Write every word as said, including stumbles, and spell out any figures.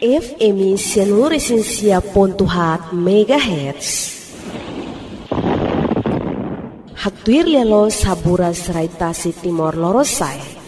F M seluruh esensia pontuhat megahertz. Haktuir lelo sabura serai tasi timor lorosai.